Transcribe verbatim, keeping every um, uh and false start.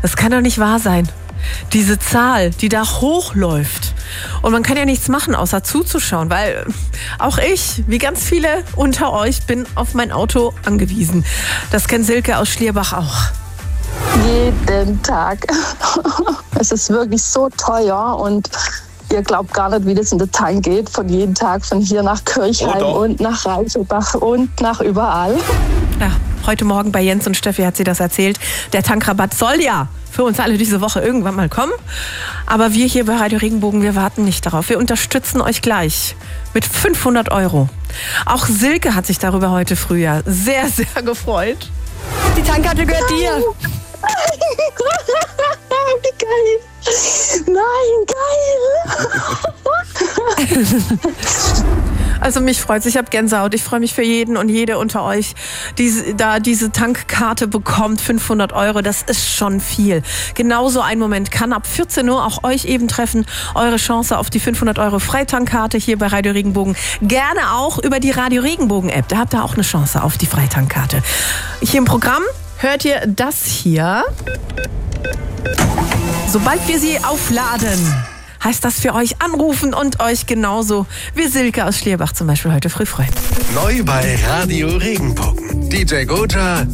Das kann doch nicht wahr sein. Diese Zahl, die da hochläuft. Und man kann ja nichts machen, außer zuzuschauen, weil auch ich, wie ganz viele unter euch, bin auf mein Auto angewiesen. Das kennt Silke aus Schlierbach auch. Jeden Tag. Es ist wirklich so teuer und ihr glaubt gar nicht, wie das in den Tank geht. Von jedem Tag, von hier nach Kirchheim oh, und nach Reichenbach und nach überall. Ja, heute Morgen bei Jens und Steffi hat sie das erzählt. Der Tankrabatt soll ja für uns alle diese Woche irgendwann mal kommen. Aber wir hier bei Radio Regenbogen, wir warten nicht darauf. Wir unterstützen euch gleich mit fünfhundert Euro. Auch Silke hat sich darüber heute früh ja sehr, sehr gefreut. Die Tankkarte gehört dir. Wie geil. Nein, geil. Also mich freut's, ich habe Gänsehaut. Ich freue mich für jeden und jede unter euch, die da diese Tankkarte bekommt, fünfhundert Euro, das ist schon viel. Genauso ein Moment kann ab vierzehn Uhr auch euch eben treffen. Eure Chance auf die fünfhundert Euro Freitankkarte hier bei Radio Regenbogen. Gerne auch über die Radio Regenbogen App, da habt ihr auch eine Chance auf die Freitankkarte. Hier im Programm hört ihr das hier. Sobald wir sie aufladen, heißt das für euch anrufen und euch genauso wie Silke aus Schlierbach zum Beispiel heute früh freuen. Neu bei Radio Regenbogen. D J Gotcha,